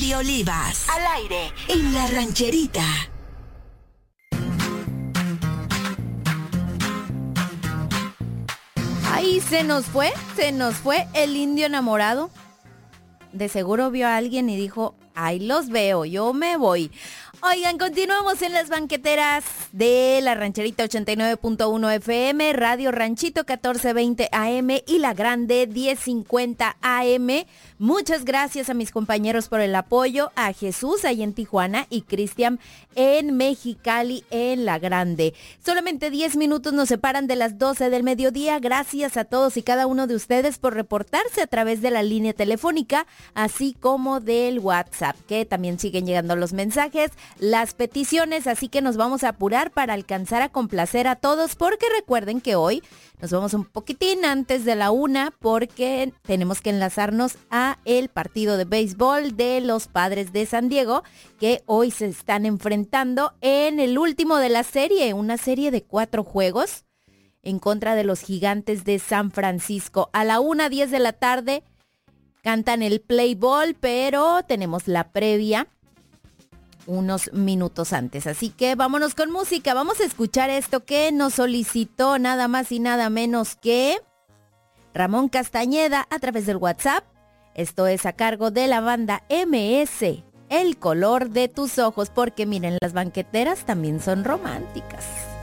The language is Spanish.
Lili Olivas. Al aire en La Rancherita. Ay, se nos fue el indio enamorado. De seguro vio a alguien y dijo, ahí los veo, yo me voy. Oigan, continuamos en las banqueteras de La Rancherita 89.1 FM, Radio Ranchito 1420 AM y La Grande 1050 AM. Muchas gracias a mis compañeros por el apoyo, a Jesús ahí en Tijuana y Cristian en Mexicali en La Grande. Solamente 10 minutos nos separan de las 12 del mediodía. Gracias a todos y cada uno de ustedes por reportarse a través de la línea telefónica, así como del WhatsApp, que también siguen llegando los mensajes, las peticiones, así que nos vamos a apurar para alcanzar a complacer a todos, porque recuerden que hoy nos vamos un poquitín antes de la 1 porque tenemos que enlazarnos a el partido de béisbol de los Padres de San Diego, que hoy se están enfrentando en el último de la serie, una serie de 4 juegos en contra de los Gigantes de San Francisco. A la 1:10 de la tarde cantan el play ball, pero tenemos la previa unos minutos antes. Así que vámonos con música. Vamos a escuchar esto que nos solicitó nada más y nada menos que Ramón Castañeda a través del WhatsApp. Esto es a cargo de la banda MS, El color de tus ojos, porque miren, las banqueteras también son románticas.